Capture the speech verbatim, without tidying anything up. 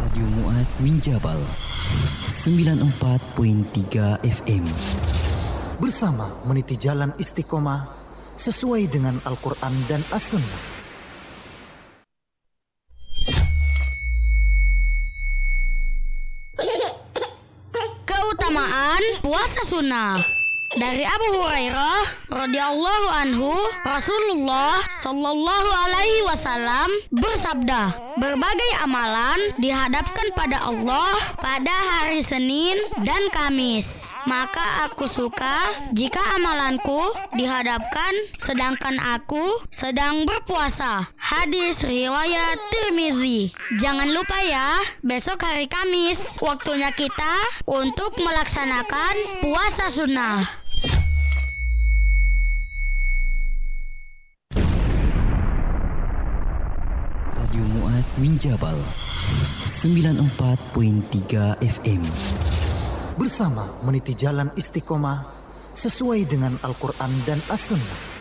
Radio Mu'adz Minjabal sembilan puluh empat koma tiga F M. Bersama meniti jalan istiqomah sesuai dengan Al-Quran dan As-Sunnah. Keutamaan puasa sunnah. Dari Abu Hurairah radhiyallahu anhu, Rasulullah sallallahu alaihi wasallam bersabda, berbagai amalan dihadapkan pada Allah pada hari Senin dan Kamis. Maka aku suka jika amalanku dihadapkan sedangkan aku sedang berpuasa. Hadis riwayat Tirmizi. Jangan lupa ya, besok hari Kamis waktunya kita untuk melaksanakan puasa sunnah. Radio Mu'adz Minjabal sembilan puluh empat koma tiga F M. Bersama meniti jalan istiqomah sesuai dengan Al-Quran dan As-Sunnah.